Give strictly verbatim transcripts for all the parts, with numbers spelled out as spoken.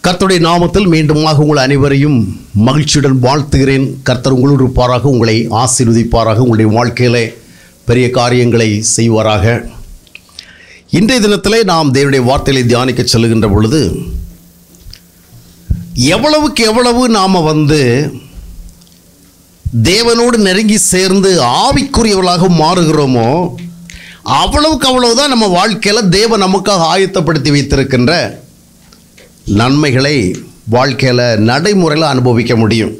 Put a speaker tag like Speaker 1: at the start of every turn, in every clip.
Speaker 1: கர்த்தருடைய நாமத்தில் மீண்டுமாக உங்கள் அனைவரையும் மகிழ்ச்சியுடன் வாழ்த்துகிறேன். கர்த்தர் உங்களோடு இருப்பாராக, உங்களை ஆசீர்வதிப்பாராக, உங்களுடைய வாழ்க்கையிலே பெரிய காரியங்களை செய்வாராக. இன்றைய தினத்திலே நாம் தேவனுடைய வார்த்தைகளை தியானிக்க செல்லுகின்ற பொழுது, எவ்வளவுக்கு எவ்வளவு நாம் வந்து தேவனோடு நெருங்கி சேர்ந்து ஆவிக்குரியவர்களாக மாறுகிறோமோ அவ்வளவுக்கு அவ்வளவுதான் நம்ம வாழ்க்கையில் தேவன் நமக்காக ஆயத்தப்படுத்தி வைத்திருக்கின்ற நன்மைகளை வாழ்க்கையில் நடைமுறையில் அனுபவிக்க முடியும்.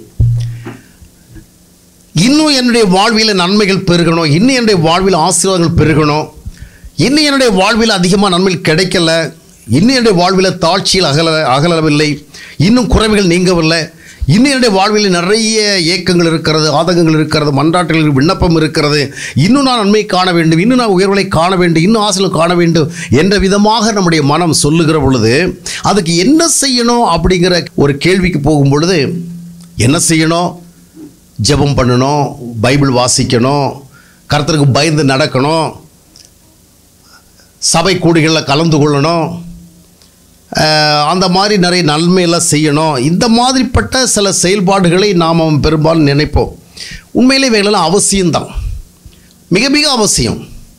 Speaker 1: இன்னும் என்னுடைய வாழ்வில் நன்மைகள் பெருகணும், இன்னும் என்னுடைய வாழ்வில் ஆசீர்வாதங்கள் பெருகணும், இன்னும் என்னுடைய வாழ்வில் அதிகமாக நன்மைகள் கிடைக்கல, இன்னும் என்னுடைய வாழ்வில் தாழ்ச்சியில் அகல அகலவில்லை, இன்னும் குறைவுகள் நீங்கவில்லை, இன்னும் என்னுடைய வாழ்வில் நிறைய ஏக்கங்கள் இருக்கிறது, ஆதங்கங்கள் இருக்கிறது, மன்றாட்டுகள் விண்ணப்பம் இருக்கிறது, இன்னும் நான் நன்மை காண வேண்டும், இன்னும் நான் உயர்வுகளை காண வேண்டும், இன்னும் ஆசைகளை காண வேண்டும் என்ற விதமாக நம்முடைய மனம் சொல்லுகிற பொழுது அதுக்கு என்ன செய்யணும் அப்படிங்கிற ஒரு கேள்விக்கு போகும் பொழுது, என்ன செய்யணும்? ஜெபம் பண்ணணும், பைபிள் வாசிக்கணும், கர்த்தருக்கு பயந்து நடக்கணும், சபை கூடிகளில் கலந்து கொள்ளணும், அந்த மாதிரி நிறைய நன்மையெல்லாம் செய்யணும். இந்த மாதிரிப்பட்ட சில செயல்பாடுகளை நாம் பெரும்பாலும் நினைப்போம். உண்மையிலே இவைகளெல்லாம் அவசியம்தான், மிக மிக அவசியம்.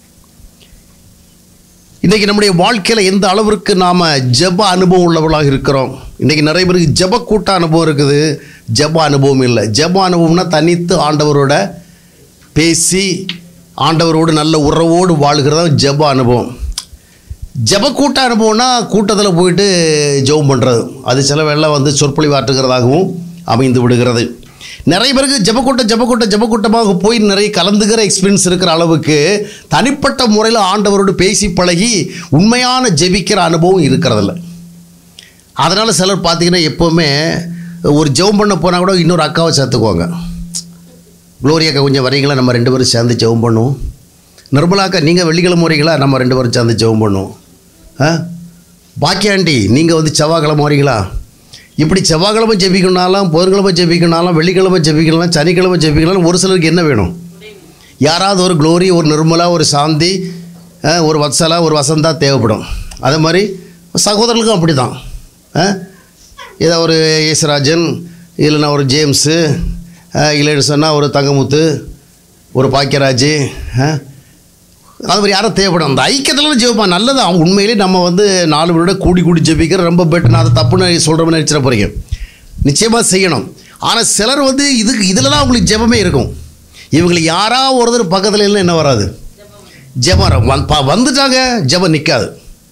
Speaker 1: இன்றைக்கி நம்முடைய வாழ்க்கையில் எந்த அளவிற்கு நாம் ஜெப அனுபவம் உள்ளவர்களாக இருக்கிறோம். இன்றைக்கி நிறைய பேருக்கு ஜெப கூட்ட அனுபவம் இருக்குது, ஜெப அனுபவம் இல்லை. ஜெப அனுபவம்னா தனித்து ஆண்டவரோட பேசி ஆண்டவரோடு நல்ல உறவோடு வாழ்கிறதா ஜெப அனுபவம். ஜெப கூட்ட அனுபவம்னா கூட்டத்தில் போயிட்டு ஜெபம் பண்ணுறது, அது சில வேளை வந்து சொற்பொழிவாற்றுகிறதாகவும் அமைந்து விடுகிறது. நிறைய பேருக்கு ஜெபக்கூட்டம் ஜெபக்கூட்டம் ஜெபக்கூட்டமாக போய் நிறைய கலந்துகிற எக்ஸ்பீரியன்ஸ் இருக்கிற அளவுக்கு தனிப்பட்ட முறையில் ஆண்டவரோடு பேசி பழகி உண்மையான ஜெபிக்கிற அனுபவம் இருக்கிறதில்ல. அதனால் சிலர் பார்த்திங்கன்னா எப்போவுமே ஒரு ஜெபம் பண்ண போனால் கூட இன்னொரு அக்காவை சேர்த்துக்குவாங்க. குளோரி அக்கா கொஞ்சம் வரீங்களா, நம்ம ரெண்டு பேரும் சேர்ந்து ஜெபம் பண்ணுவோம். நிர்மலாக்கா நீங்கள் வெள்ளிக்கிழமை வரீங்களா, நம்ம ரெண்டு பேரும் சேர்ந்து ஜெபம் பண்ணுவோம். ஆ பாக்கியாண்டி நீங்கள் வந்து செவ்வாய்க்கிழமை வரீங்களா. இப்படி செவ்வாய்க்கிழமை ஜெபிக்கணுனாலும், புதன்கிழமை ஜெபிக்கணுனாலும், வெள்ளிக்கிழமை ஜெபிக்கலாம், சனிக்கிழமை ஜெபிக்கலாம். ஒரு சிலருக்கு என்ன வேணும்? யாராவது ஒரு குளோரி, ஒரு நிர்மலா, ஒரு சாந்தி, ஒரு வத்சலா, ஒரு வசந்தா தேவைப்படும். அதே மாதிரி சகோதரர்களுக்கும் அப்படி தான். ஏதோ ஒரு யேசுராஜன், இல்லைன்னா ஒரு ஜேம்ஸு, இல்லைன்னு சொன்னால் ஒரு தங்கமுத்து, ஒரு பாக்கியராஜ், அது மாதிரி யாரும் தேவைப்படும். அந்த ஐக்கியத்தில் ஜெபிப்பான், நல்லது. அவங்க உண்மையிலே நம்ம வந்து நாலு பேரோட கூடி கூடி ஜெபிக்கிற ரொம்ப பெட்டர். நான் அதை தப்புன்னு சொல்கிறோம்னு நினச்சிட போகிறீங்க, நிச்சயமாக செய்யணும். ஆனால் சிலர் வந்து இதுக்கு இதில் தான் அவங்களுக்கு ஜெபமே இருக்கும். இவங்களுக்கு யாராவது ஒருத்தர் பக்கத்தில் இல்லை என்ன வராது, ஜெபம் வந்துட்டாங்க, ஜெபம் நிற்காது.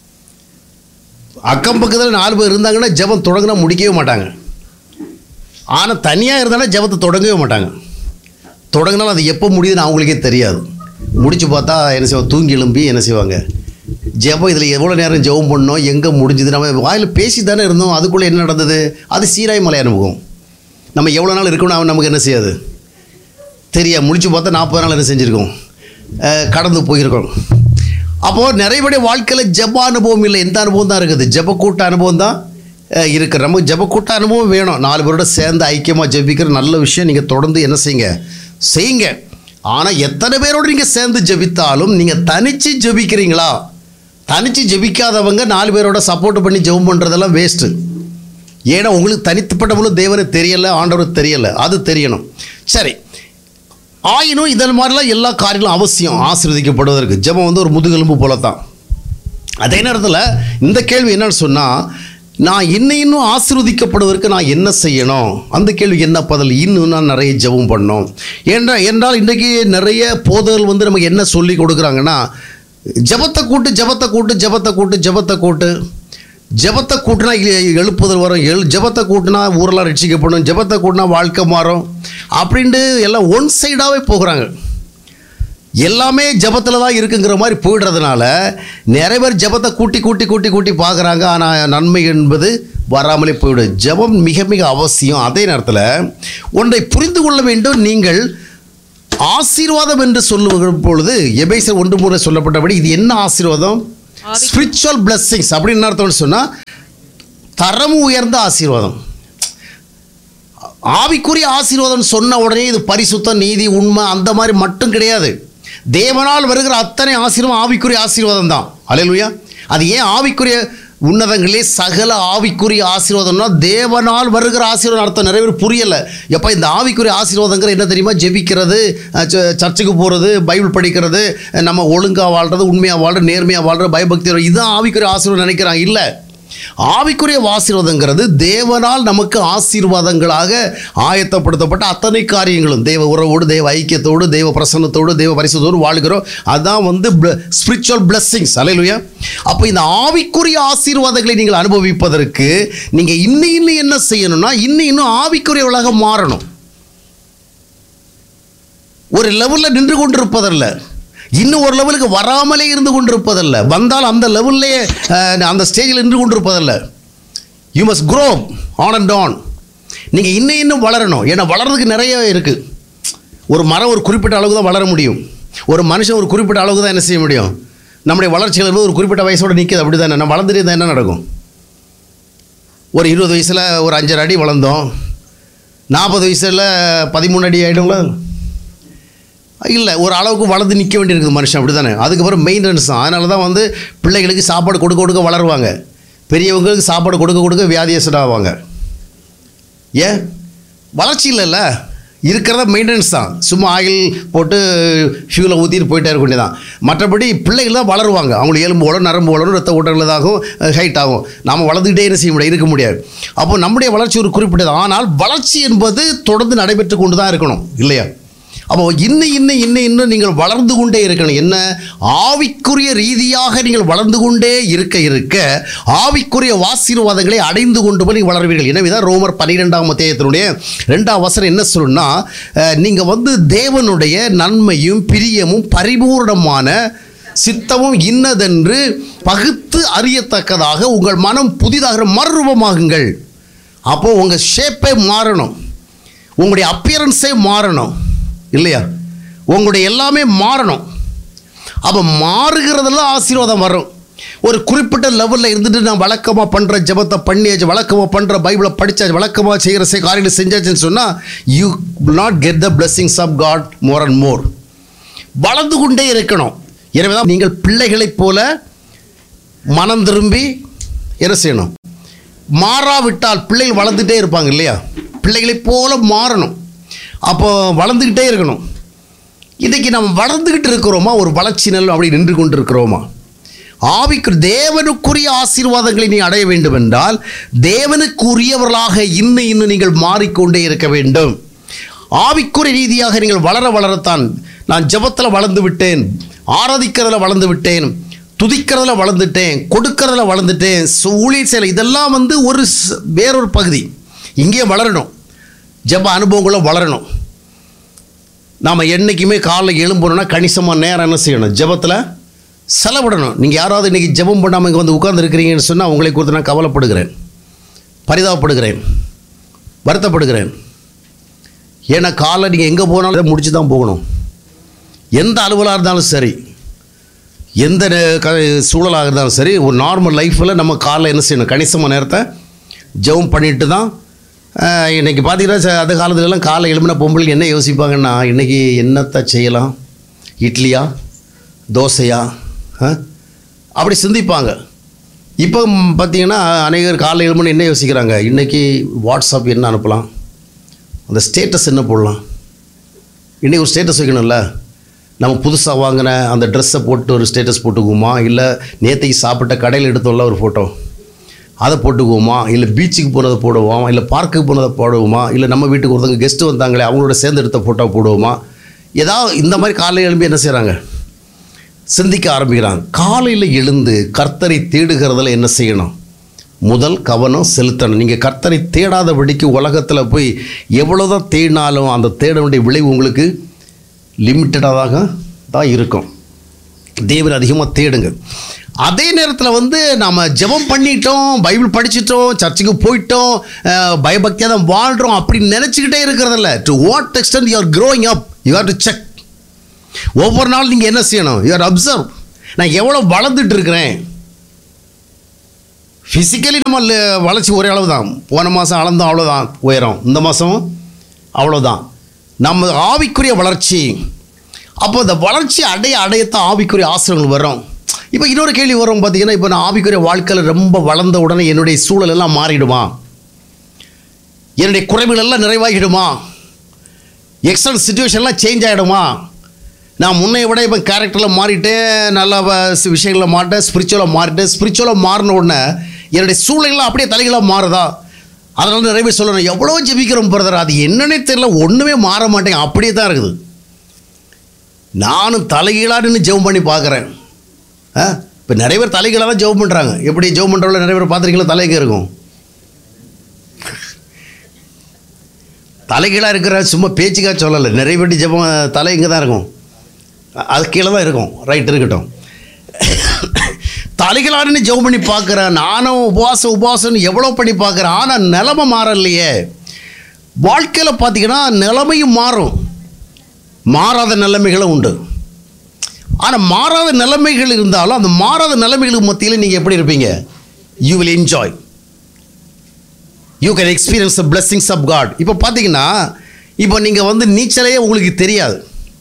Speaker 1: அக்கம் பக்கத்தில் நாலு பேர் இருந்தாங்கன்னா ஜெபம் தொடங்கினா முடிக்கவே மாட்டாங்க. ஆனால் தனியாக இருந்தாலும் ஜெபத்தை தொடங்கவே மாட்டாங்க. தொடங்கினாலும் அது எப்போ முடியுதுன்னு அவங்களுக்கே தெரியாது. முடிச்சு பார்த்தா என்ன செய்வாங்க, தூங்கி எழும்பி என்ன செய்வாங்க, ஜெபம் இதில் எவ்வளோ நேரம் ஜெபம் பண்ணோம், எங்கே முடிஞ்சுது, நம்ம வாயில் பேசி தானே இருந்தோம், அதுக்குள்ளே என்ன நடந்தது, அது சீராய் மலை அனுபவம். நம்ம எவ்வளோ நாள் இருக்கணும் அவன் நமக்கு என்ன செய்யாது தெரியாது. முடிச்சு பார்த்தா நாற்பது நாள் என்ன செஞ்சுருக்கோம், கடந்து போயிருக்கோம். அப்போது நிறைய வாழ்க்கையில் ஜெப அனுபவம் இல்லை, எந்த அனுபவம் தான் இருக்குது, ஜெப கூட்ட அனுபவம் தான் இருக்குது. நமக்கு ஜெப கூட்ட அனுபவம் வேணும். நாலு பேரோட சேர்ந்து ஐக்கியமாக ஜெபிக்கிற நல்ல விஷயம். நீங்கள் தொடர்ந்து என்ன செய்யுங்க, செய்யுங்க. ஆனால் எத்தனை பேரோடு நீங்கள் சேர்ந்து ஜெபித்தாலும் நீங்கள் தனித்து ஜெபிக்கிறீங்களா? தனித்து ஜெபிக்காதவங்க நாலு பேரோட சப்போர்ட் பண்ணி ஜெபம் பண்ணுறதெல்லாம் வேஸ்ட்டு. ஏன்னா உங்களுக்கு தனித்துப்பட்டவங்களும் தேவனை தெரியலை, ஆண்டவர் தெரியலை, அது தெரியணும். சரி, ஆயினும் இதன் மாதிரிலாம் எல்லா காரியங்களும் அவசியம் ஆசீர்வதிக்கப்படுவதற்கு. ஜெபம் வந்து ஒரு முதுகெலும்பு போல தான். அதே நேரத்தில் இந்த கேள்வி என்னன்னு சொன்னால், நான் இன்னும் இன்னும் ஆசீர்வதிக்கப்படுவதற்கு நான் என்ன செய்யணும்? அந்த கேள்விக்கு என்ன பதில்? இன்னும் நான் நிறைய ஜெபம் பண்ணணும். ஏன்னா என்றால் இன்றைக்கி நிறைய போதகர்கள் வந்து நமக்கு என்ன சொல்லி கொடுக்குறாங்கன்னா, ஜெபத்தை கூட்டு ஜெபத்தை கூட்டு ஜெபத்தை கூட்டு ஜெபத்தை கூட்டு ஜெபத்தை கூட்டினா எழுப்புதல் வரும், எழு ஜெபத்தை கூட்டினா ஊரெல்லாம் ரட்சிக்கப்படும், ஜெபத்தை கூட்டினா வாழ்க்கை மாறும் அப்படின்ட்டு எல்லாம் ஒன் சைடாகவே போகிறாங்க. எல்லாமே ஜெபத்தில் தான் இருக்குங்கிற மாதிரி போயிடுறதுனால நிறைய பேர் ஜெபத்தை கூட்டி கூட்டி கூட்டி கூட்டி பார்க்குறாங்க. ஆனால் நன்மை என்பது வராமலே போய்விடும். ஜெபம் மிக மிக அவசியம். அதே நேரத்தில் ஒன்றை புரிந்து கொள்ள வேண்டும். நீங்கள் ஆசீர்வாதம் என்று சொல்லும் பொழுது எபேசியர் ஒன்று முறை சொல்லப்பட்டபடி இது என்ன ஆசீர்வாதம்? ஸ்பிரிச்சுவல் பிளெஸ்ஸிங்ஸ் அப்படின்னு அர்த்தம்னு சொன்னால் தரம் உயர்ந்த ஆசீர்வாதம். ஆவிக்குரிய ஆசீர்வாதம் சொன்ன உடனே இது பரிசுத்தம், நீதி, உண்மை அந்த மாதிரி மட்டும் கிடையாது. தேவனால் வருகிற அத்தனை ஆசீர்வாதம் ஆவிக்குரிய ஆசீர்வாதம் தான். அல்லேலூயா. அது ஏன் ஆவிக்குரிய உன்னதங்களே சகல ஆவிக்குரிய ஆசீர்வாதம்னா தேவனால் வருகிற ஆசீர்வாதம் அர்த்தம் நிறைய பேர் புரியலை. எப்போ இந்த ஆவிக்குரிய ஆசீர்வாதங்கிற என்ன தெரியுமா? ஜெபிக்கிறது, சர்ச்சுக்கு போகிறது, பைபிள் படிக்கிறது, நம்ம ஒழுங்காக வாழ்கிறது, உண்மையாக வாழ்கிறது, நேர்மையாக வாழ்கிறது, பயபக்தி, இதுதான் ஆவிக்குரிய ஆசீர்வாதம் நினைக்கிறாங்க. இல்லை, ஆவிக்குரிய ஆசீர்வாதங்கிறது தேவனால் நமக்கு ஆசீர்வாதங்களாக ஆயத்தப்படுத்தப்பட்ட அத்தனை காரியங்களும் தெய்வ உறவோடு, தெய்வ ஐக்கியத்தோடு, தெய்வ பிரசன்னத்தோடு, தெய்வ பரிசுத்தோடு வாழ்கிறோம். அதுதான் வந்து ஸ்பிரிச்சுவல் பிளெஸ்ஸிங்ஸ். அல்லேலூயா. அப்போ இந்த ஆவிக்குரிய ஆசீர்வாதங்களை நீங்கள் அனுபவிப்பதற்கு நீங்கள் இன்னும் இன்னும் என்ன செய்யணும்னா, இன்னும் இன்னும் ஆவிக்குரியவர்களாக மாறணும். ஒரு லெவலில் நின்று கொண்டிருப்பதல்ல, இன்னும் ஒரு லெவலுக்கு வராமலே இருந்து கொண்டிருப்பதல்ல, வந்தால் அந்த லெவல்லே அந்த ஸ்டேஜில் நின்று கொண்டிருப்பதல்ல. You must grow on and on. நீங்கள் இன்னும் இன்னும் வளரணும். ஏன்னா வளர்றதுக்கு நிறைய இருக்குது. ஒரு மரம் ஒரு குறிப்பிட்ட அளவுக்கு தான் வளர முடியும். ஒரு மனுஷன் ஒரு குறிப்பிட்ட அளவுக்கு தான் என்ன செய்ய முடியும். நம்முடைய வளர்ச்சிகள் ஒரு குறிப்பிட்ட வயசோடு நிற்கிது. அப்படி தானே நம்ம வளர்ந்துட்டு தான் என்ன நடக்கும்? ஒரு இருபது வயசில் ஒரு அஞ்சரை அடி வளர்ந்தோம், நாற்பது வயசில் பதிமூணு அடி ஆகிடுங்களா? இல்லை, ஒரு அளவுக்கு வளர்ந்து நிற்க வேண்டியிருக்குது மனுஷன். அப்படி தானே. அதுக்கப்புறம் மெயின்டெனன்ஸ் தான். அதனால தான் வந்து பிள்ளைகளுக்கு சாப்பாடு கொடுக்க கொடுக்க வளருவாங்க, பெரியவங்களுக்கு சாப்பாடு கொடுக்க கொடுக்க வியாதியஸ்ட் ஆவாங்க. ஏன்? வளர்ச்சி இல்லைல்ல, இருக்கிறத மெயின்டெனன்ஸ் தான். சும்மா ஆயில் போட்டு ஃபியூலை ஊற்றிட்டு போயிட்டே இருக்க வேண்டியதான். மற்றபடி பிள்ளைகள் தான் வளருவாங்க. அவங்களுக்கு எலும்பு வளரும், நரம்பு வளரும், ரத்த ஓட்டங்களதாகும், ஹைட் ஆகும். நாம் வளர்ந்துக்கிட்டே என்ன செய்ய முடியாது, இருக்க முடியாது. அப்போ நம்முடைய வளர்ச்சி ஒரு குறிப்பிட்டது. ஆனால் வளர்ச்சி என்பது தொடர்ந்து நடைபெற்று கொண்டு தான் இருக்கணும், இல்லையா? அப்போ இன்னும் இன்னும் இன்னும் இன்னும் நீங்கள் வளர்ந்து கொண்டே இருக்கணும். என்ன? ஆவிக்குரிய ரீதியாக நீங்கள் வளர்ந்து கொண்டே இருக்க இருக்க ஆவிக்குரிய ஆசீர்வாதங்களை அடைந்து கொண்டு போய் நீங்கள் வளர்வீர்கள். எனவே தான் ரோமர் பன்னிரெண்டாம் அத்தியாயத்தினுடைய ரெண்டாம் வசனம் என்ன சொல்லுன்னா, நீங்கள் வந்து தேவனுடைய நன்மையும் பிரியமும் பரிபூர்ணமான சித்தமும் இன்னதென்று பகுத்து அறியத்தக்கதாக உங்கள் மனம் புதிதாக மறுரூபமாகுங்கள். அப்போது உங்கள் ஷேப்பே மாறணும், உங்களுடைய அப்பியரன்ஸே மாறணும், இல்லையா? உங்களுடைய எல்லாமே மாறணும். அப்போ மாறுகிறதெல்லாம் ஆசீர்வாதம் வரும். ஒரு குறிப்பிட்ட லெவலில் இருந்துட்டு நான் வழக்கமாக பண்ணுற ஜபத்தை பண்ணியாச்சு, வழக்கமாக பண்ணுற பைபிளை படித்தாச்சு, வழக்கமாக செய்கிற காரியங்களை செஞ்சாச்சுன்னு சொன்னால் you will not get the blessings of God more and more. வளர்ந்து கொண்டே இருக்கணும். எனவே தான் நீங்கள் பிள்ளைகளைப் போல மனம் திரும்பி என்ன செய்யணும்? மாறாவிட்டால் பிள்ளைகள் வளர்ந்துகிட்டே இருப்பாங்க, இல்லையா? பிள்ளைகளைப் போல மாறணும். அப்போ வளர்ந்துக்கிட்டே இருக்கணும். இன்றைக்கி நம்ம வளர்ந்துக்கிட்டு இருக்கிறோமா? ஒரு வளர்ச்சி நல் அப்படி நின்று கொண்டு இருக்கிறோமா? ஆவிக்கு தேவனுக்குரிய ஆசீர்வாதங்களை நீ அடைய வேண்டும் என்றால் தேவனுக்குரியவர்களாக இன்னும் இன்னும் நீங்கள் மாறிக்கொண்டே இருக்க வேண்டும். ஆவிக்குரிய ரீதியாக நீங்கள் வளர வளரத்தான். நான் ஜெபத்தில் வளர்ந்து விட்டேன், ஆராதிக்கிறதுல வளர்ந்து விட்டேன், துதிக்கிறதுல வளர்ந்துட்டேன், கொடுக்கறதுல வளர்ந்துட்டேன், ஊழியர் செயல், இதெல்லாம் வந்து ஒரு வேறொரு பகுதி. இங்கே வளரணும், ஜெப அனுபவங்களும் வளரணும். நாம் என்றைக்குமே காலையில் எழும்பணும்னா கணிசமாக நேரம் என்ன செய்யணும்? ஜெபத்தில் செலவிடணும். நீங்கள் யாராவது இன்றைக்கி ஜெபம் பண்ணாமல் இங்கே வந்து உட்கார்ந்து இருக்கிறீங்கன்னு சொன்னால் உங்களை குறித்து நான் கவலைப்படுகிறேன், பரிதாபப்படுகிறேன், வருத்தப்படுகிறேன். ஏன்னா காலைல நீங்கள் எங்கே போனாலும் முடிச்சு தான் போகணும். எந்த அலுவலாக இருந்தாலும் சரி, எந்த சூழலாக இருந்தாலும் சரி, ஒரு நார்மல் லைஃப்பில் நம்ம காலைல என்ன செய்யணும்? கணிசமாக நேரத்தை ஜெபம் பண்ணிட்டு தான். இன்றைக்கி பார்த்தீங்கன்னா அந்த காலத்துலலாம் காலை எழுப்பின பொம்பளைக்கு என்ன யோசிப்பாங்கன்னா, இன்றைக்கி என்னத்தை செய்யலாம், இட்லியா தோசையா அப்படி சிந்திப்பாங்க. இப்போ பார்த்திங்கன்னா அநேகர் காலை எழுப்புன்னு என்ன யோசிக்கிறாங்க? இன்றைக்கி வாட்ஸ்அப் என்ன அனுப்பலாம், அந்த ஸ்டேட்டஸ் என்ன போடலாம். இன்றைக்கி ஒரு ஸ்டேட்டஸ் வைக்கணும்ல. நம்ம புதுசாக வாங்கின அந்த ட்ரெஸ்ஸை போட்டு ஒரு ஸ்டேட்டஸ் போட்டுக்குவோமா, இல்லை நேற்றைக்கு சாப்பிட்ட கடையில் எடுத்துள்ள ஒரு ஃபோட்டோ அதை போட்டுக்குவோமா, இல்லை பீச்சுக்கு போனதை போடுவோமா, இல்லை பார்க்குக்கு போனதை போடுவோமா, இல்லை நம்ம வீட்டுக்கு ஒருத்தவங்க கெஸ்ட்டு வந்தாங்களே அவங்களோட சேர்ந்து எடுத்த ஃபோட்டோ போடுவோமா, ஏதாவது இந்த மாதிரி காலையில் எழும்பி என்ன செய்கிறாங்க? சிந்திக்க ஆரம்பிக்கிறாங்க. காலையில் எழுந்து கர்த்தரை தேடுகிறதில் என்ன செய்யணும்? முதல் கவனம் செலுத்தணும். நீங்கள் கர்த்தரை தேடாதபடிக்கு உலகத்தில் போய் எவ்வளோதான் தேடினாலும் அந்த தேடனுடைய விளைவு உங்களுக்கு லிமிட்டடாக தான் இருக்கும். தேவனை அதிகமாக தேடுங்க. அதே நேரத்தில் வந்து நாம் ஜெபம் பண்ணிட்டோம், பைபிள் படிச்சிட்டோம், சர்ச்சுக்கு போயிட்டோம், பயபக்தியாக தான் வாழ்கிறோம் அப்படின்னு நினச்சிக்கிட்டே இருக்கிறதில்ல. To what extend you are growing up, you have to check. ஒவ்வொரு நாள் நீங்கள் என்ன செய்யணும்? You are observe. நான் எவ்வளோ வளர்ந்துட்டு இருக்கிறேன். ஃபிசிக்கலி நம்ம வளர்ச்சி ஒரே அளவு தான். போன மாதம் அளந்தோம் அவ்வளோதான் உயரம், இந்த மாதம் அவ்வளோதான். நம்ம ஆவிக்குரிய வளர்ச்சி. அப்போ இந்த வளர்ச்சி அடைய அடையத்தான் ஆவிக்குரிய ஆசிரியர்கள் வரும். இப்போ இன்னொரு கேள்வி வரும் பார்த்தீங்கன்னா, இப்போ நான் ஆவிக்குரிய வாழ்க்கையில் ரொம்ப வளர்ந்த உடனே என்னுடைய சூழல் எல்லாம் மாறிடுமா? என்னுடைய குறைவுகள் எல்லாம் நிறைவாகிடுமா? External சுச்சுவேஷன்லாம் change ஆகிடுமா? நான் முன்னைய விட இப்போ கேரக்டரில் மாறிட்டேன், நல்ல விஷயங்களில் மாறிட்டேன், ஸ்பிரிச்சுவலாக மாறிட்டேன். ஸ்பிரிச்சுவலாக மாறின உடனே என்னுடைய சூழ்நிலைலாம் அப்படியே தலைகளாக மாறுதா? அதனால நிறைய பேர் சொல்லணும், எவ்வளோ ஜெபிக்கிறோம் பிரதர், அது என்னன்னே தெரியல, ஒன்றுமே மாற மாட்டேங்க, அப்படியே தான் இருக்குது. நானும் தலைகீழாக நின்று ஜெபம் பண்ணி பார்க்குறேன். ஆ இப்போ நிறைய பேர் தலைகீழாக தான் ஜெபம் பண்ணுறாங்க. எப்படி ஜெபம் பண்ணுறவங்கள நிறைய பேர் பார்த்துருக்கீங்களா? தலைக்கு இருக்கும். தலைகீழாக இருக்கிற சும்மா பேச்சுக்காக சொல்லலை, நிறைய பேர் ஜெபம் தலை இங்கே தான் இருக்கும், அது கீழே தான் இருக்கும். ரைட், இருக்கட்டும். தலைகளான்னு ஜெபம் பண்ணி பார்க்குறேன், நானும் உபவாசம் உபவாசம்னு எவ்வளோ பண்ணி பார்க்குறேன். ஆனால் நிலைமை மாறலையே. வாழ்க்கையில் பார்த்தீங்கன்னா நிலைமையும் மாறும், மாறாத நிலைமைகளும் உண்டு. ஆனால் மாறாத நிலைமைகள் இருந்தாலும் அந்த மாறாத நிலைமைகளுக்கு மத்தியில் நீங்கள் எப்படி இருப்பீங்க? You will enjoy, you can experience the blessings of God. இப்போ பார்த்தீங்கன்னா, இப்போ நீங்கள் வந்து நீச்சலே உங்களுக்கு தெரியாது,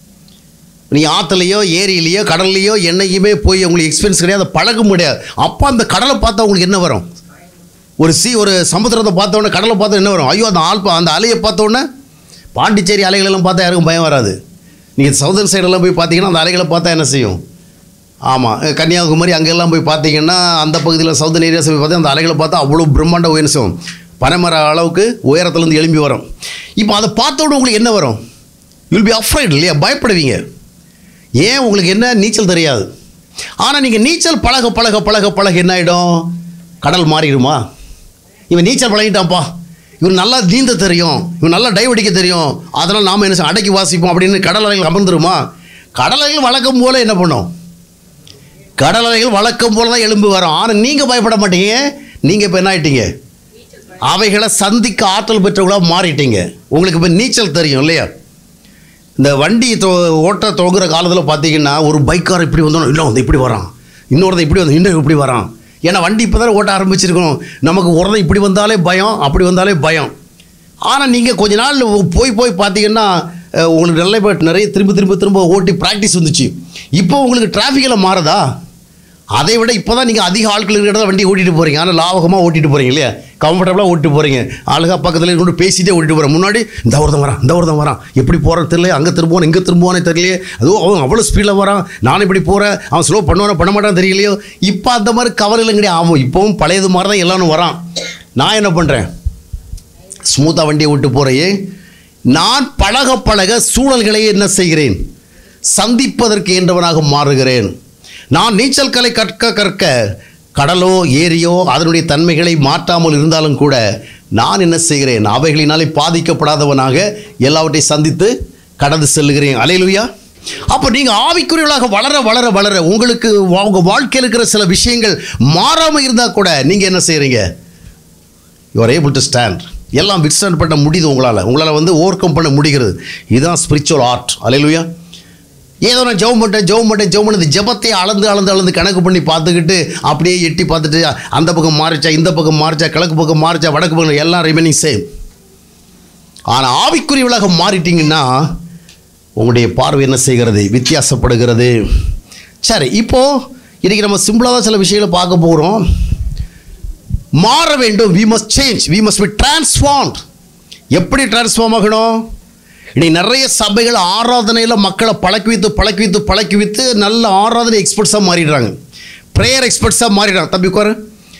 Speaker 1: நீங்கள் ஆற்றுலையோ ஏரியிலையோ கடல்லையோ என்னைக்குமே போய் உங்களுக்கு எக்ஸ்பீரியன்ஸ் கிடையாது, பழக முடியாது. அப்போ அந்த கடலை பார்த்தா உங்களுக்கு என்ன வரும்? ஒரு சி ஒரு சமுத்திரத்தை பார்த்தோன்னே, கடலை பார்த்தா என்ன வரும்? ஐயோ, அந்த ஆள் அந்த அலையை பார்த்தோன்னே, பாண்டிச்சேரி அலைகளெல்லாம் பார்த்தா யாருக்கும் பயம் வராது. நீங்கள் சவுதர்ன் சைடெல்லாம் போய் பார்த்தீங்கன்னா அந்த அலைகளை பார்த்தா என்ன செய்யும்? ஆமாம், கன்னியாகுமரி அங்கெல்லாம் போய் பார்த்தீங்கன்னா, அந்த பகுதியில் சவுதர்ன் ஏரியாஸ் போய் பார்த்தா அந்த அலைகளை பார்த்தா அவ்வளோ பிரம்மாண்ட உயர்ச்சம், பனைமர அளவுக்கு உயரத்துலேருந்து எழும்பி வரும். இப்போ அதை பார்த்தோட உங்களுக்கு என்ன வரும்? யூல் பி அஃப்ரைட் இல்லையா? பயப்படுவீங்க. ஏன்? உங்களுக்கு என்ன? நீச்சல் தெரியாது. ஆனால் நீங்கள் நீச்சல் பழக பழக பழக பழக என்ன ஆகிடும்? கடல் மாறிடுமா? இவன் நீச்சல் பழகிட்டான்ப்பா, இவன் நல்லா நீந்த தெரியும், இவன் நல்லா டைவ் அடிக்க தெரியும், அதனால் நாம் என்ன அடக்கி வாசிப்போம் அப்படின்னு கடல் அலைகள் அமர்ந்துருமா? கடல் அலைகள் வழக்கம் போல் என்ன பண்ணும்? கடல் அலைகள் வழக்கம் போல் தான் எழும்பி வரும். ஆனால் நீங்கள் பயப்பட மாட்டீங்க. நீங்கள் இப்போ என்ன ஆகிட்டீங்க? அவைகளை சந்திக்க ஆற்றல் பெற்றவங்களாக மாறிட்டீங்க. உங்களுக்கு இப்போ நீச்சல் தெரியும் இல்லையா? இந்த வண்டி தோ ஓட்ட தொங்குற காலத்தில் பார்த்தீங்கன்னா, ஒரு பைக்கார் இப்படி வந்தோம், இல்லை வந்து இப்படி வரான், இன்னொருத்த இப்படி வந்து இன்னும் இப்படி வரான். ஏன்னா வண்டி இப்போ தான் ஓட்ட ஆரம்பிச்சிருக்கணும். நமக்கு ஒருத்தன் இப்படி வந்தாலே பயம், அப்படி வந்தாலே பயம். ஆனால் நீங்கள் கொஞ்ச நாள் போய் போய் பார்த்தீங்கன்னா உங்களுக்கு நல்ல நிறைய திரும்ப திரும்ப திரும்ப ஓட்டி ப்ராக்டிஸ் வந்துச்சு. இப்போ உங்களுக்கு டிராஃபிக்கில் மாறுதா? அதை விட இப்போ தான் நீங்கள் அதிக ஆட்கள் இருக்கிற இடத்துல வண்டி ஓட்டிகிட்டு போகிறீங்க. ஆனால் லாபகமாக ஓட்டிகிட்டு போகிறீங்க இல்லையா? கம்ஃபர்டபுளாக ஓட்டிட்டு போகிறீங்க. ஆளுகா பக்கத்தில் கொண்டு பேசிகிட்டே ஓட்டிட்டு போகிறேன். முன்னாடி இந்த ஒருத்தன் வரான், இந்த ஒருத்தன் வரான், எப்படி போகிறேன்னு தெரியல, அங்கே திரும்புவான் இங்கே திரும்புவானே தெரியலையே, அதுவும் அவன் அவ்வளோ ஸ்பீடில் வரான், நான் இப்படி போகிறேன், அவன் ஸ்லோ பண்ணுவானா பண்ண மாட்டான்னு தெரியலையோ. இப்போ அந்த மாதிரி கவலையில் கிடையாது. ஆமாம், இப்போவும் பழையது மாதிரி தான் எல்லாரும் வரான். நான் என்ன பண்ணுறேன்? ஸ்மூத்தாக வண்டியை விட்டு போகிறேன். நான் பழக பழக சூழல்களை என்ன செய்கிறேன்? சந்திப்பதற்கு என்றவனாக மாறுகிறேன். நான் நீச்சல் கலை கற்க கற்க கடலோ ஏரியோ அதனுடைய தன்மைகளை மாற்றாமல் இருந்தாலும் கூட நான் என்ன செய்கிறேன்? அவைகளினாலே பாதிக்கப்படாதவனாக எல்லாவற்றையும் சந்தித்து கடந்து செல்லுகிறேன். அல்லேலூயா. அப்போ நீங்கள் ஆவிக்குரியவர்களாக வளர வளர வளர உங்களுக்கு உங்கள் வாழ்க்கையில் இருக்கிற சில விஷயங்கள் மாறாமல் இருந்தால் கூட நீங்கள் என்ன செய்கிறீங்க? You are able to stand. எல்லாம் விட்ஸ்டாண்ட் பண்ண முடியுது உங்களால். உங்களால் வந்து ஓவர் கம் பண்ண முடிகிறது. இதுதான் ஸ்பிரிச்சுவல் ஆர்ட். அல்லேலூயா. ஏதோ நான் ஜெபம் பண்ணிட்டேன் ஜெபம் பண்ணிட்டேன் ஜெபம் பண்ணது ஜெபத்தை அளந்து அளந்து அளந்து கணக்கு பண்ணி பார்த்துக்கிட்டு அப்படியே எட்டி பார்த்துட்டு அந்த பக்கம் மாறிச்சா, இந்த பக்கம் மாறிச்சா, கிழக்கு பக்கம் மாறிச்சா, வடக்கு பக்கம், எல்லாம் ரிமைனிங் சேம். ஆனால் ஆவிக்குரியவளாக மாறிட்டீங்கன்னா உங்களுடைய பார்வை என்ன செய்கிறது? வித்தியாசப்படுகிறது. சரி, இப்போது இன்றைக்கி நம்ம சிம்பிளாக தான் சில விஷயங்களை பார்க்க போகிறோம். மாற வேண்டும். We must change, we must be transformed. எப்படி டிரான்ஸ்ஃபார்ம் ஆகணும்? இன்னைக்கு நிறைய சபைகள் ஆராதனையில் மக்களை பழக்கி வைத்து பழக்கி வைத்து பழக்கி வைத்து நல்ல ஆராதனை எக்ஸ்பர்ட்ஸாக மாறிடுறாங்க, ப்ரேயர் எக்ஸ்பர்ட்ஸாக மாறிடுறாங்க. தம்பி உட்காரு.